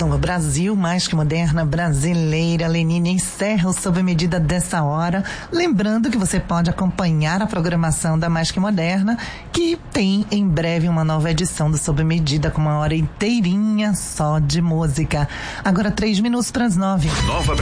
Alô Brasil, mais que moderna brasileira. Lenine encerra o Sob Medida dessa hora. Lembrando que você pode acompanhar a programação da Mais que Moderna, que tem em breve uma nova edição do Sob Medida com uma hora inteirinha só de música. Agora 3 minutos para as 9. Nova